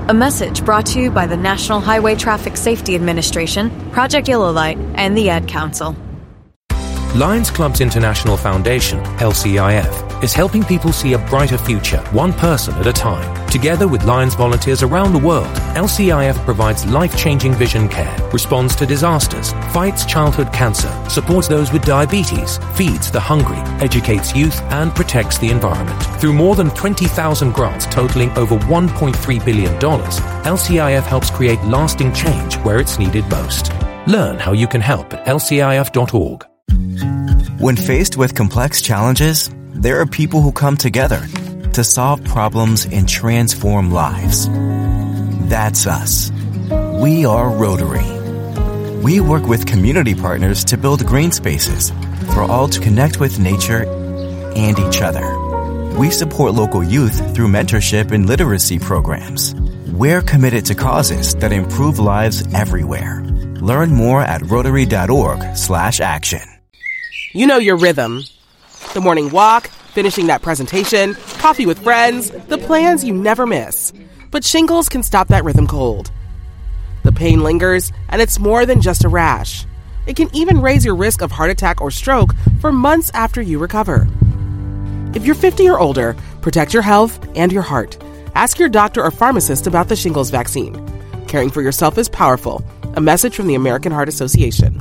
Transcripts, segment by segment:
A message brought to you by the National Highway Traffic Safety Administration, Project Yellow Light, and the Ad Council. Lions Clubs International Foundation, LCIF, is helping people see a brighter future, one person at a time. Together with Lions volunteers around the world, LCIF provides life-changing vision care, responds to disasters, fights childhood cancer, supports those with diabetes, feeds the hungry, educates youth, and protects the environment. Through more than 20,000 grants totaling over $1.3 billion, LCIF helps create lasting change where it's needed most. Learn how you can help at lcif.org. When faced with complex challenges, there are people who come together to solve problems and transform lives. That's us. We are Rotary. We work with community partners to build green spaces for all to connect with nature and each other. We support local youth through mentorship and literacy programs. We're committed to causes that improve lives everywhere. Learn more at Rotary.org/action. You know your rhythm. The morning walk, finishing that presentation, coffee with friends, the plans you never miss. But shingles can stop that rhythm cold. The pain lingers, and it's more than just a rash. It can even raise your risk of heart attack or stroke for months after you recover. If you're 50 or older, protect your health and your heart. Ask your doctor or pharmacist about the shingles vaccine. Caring for yourself is powerful. A message from the American Heart Association.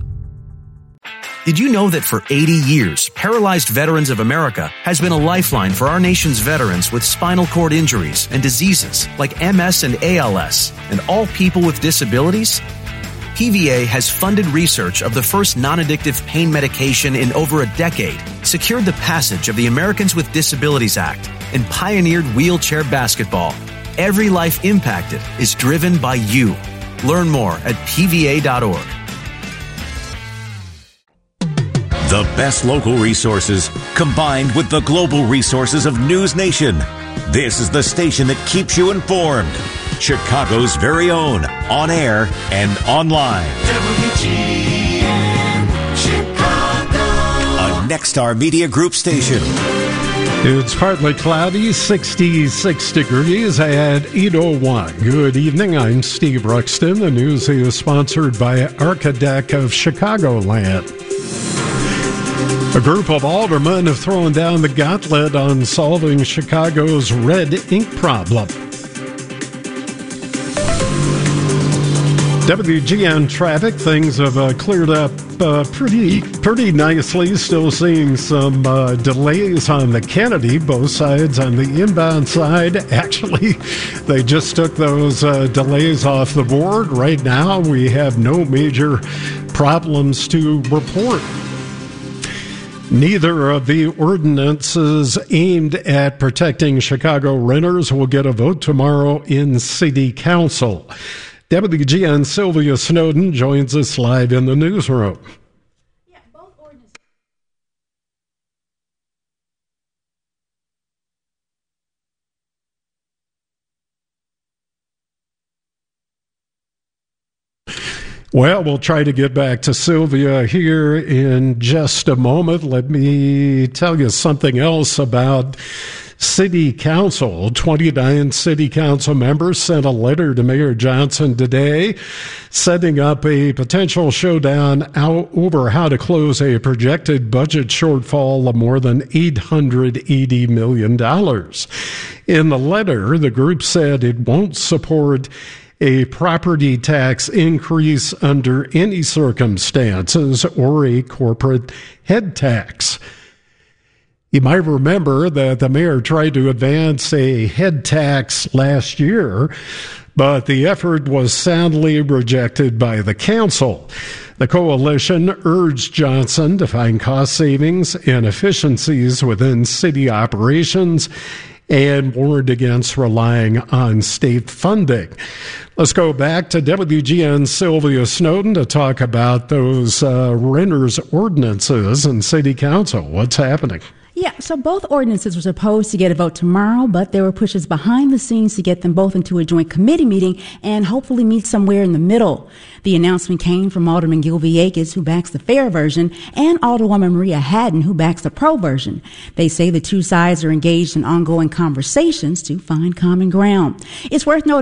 Did you know that for 80 years, Paralyzed Veterans of America has been a lifeline for our nation's veterans with spinal cord injuries and diseases like MS and ALS, and all people with disabilities? PVA has funded research of the first non-addictive pain medication in over a decade, secured the passage of the Americans with Disabilities Act, and pioneered wheelchair basketball. Every life impacted is driven by you. Learn more at pva.org. The best local resources combined with the global resources of News Nation. This is the station that keeps you informed. Chicago's very own, on air and online. WGN Chicago. A Nexstar Media Group station. It's partly cloudy, 66 degrees at 8:01. Good evening, I'm Steve Ruxton. The news is sponsored by Architect of Chicagoland. A group of aldermen have thrown down the gauntlet on solving Chicago's red ink problem. WGN traffic, things have cleared up pretty nicely. Still seeing some delays on the Kennedy, both sides on the inbound side. Actually, they just took those delays off the board. Right now, we have no major problems to report. Neither of the ordinances aimed at protecting Chicago renters will get a vote tomorrow in City Council. WGN Sylvia Snowden joins us live in the newsroom. Well, we'll try to get back to Sylvia here in just a moment. Let me tell you something else about City Council. 29 City Council members sent a letter to Mayor Johnson today, setting up a potential showdown over how to close a projected budget shortfall of more than $880 million. In the letter, the group said it won't support a property tax increase under any circumstances or a corporate head tax. You might remember that the mayor tried to advance a head tax last year, but the effort was soundly rejected by the council. The coalition urged Johnson to find cost savings and efficiencies within city operations and warned against relying on state funding. Let's go back to WGN's Sylvia Snowden to talk about those renters' ordinances in City Council. What's happening? Yeah, so both ordinances were supposed to get a vote tomorrow, but there were pushes behind the scenes to get them both into a joint committee meeting and hopefully meet somewhere in the middle. The announcement came from Alderman Gil Villegas, who backs the fair version, and Alderwoman Maria Haddon, who backs the pro version. They say the two sides are engaged in ongoing conversations to find common ground. It's worth noting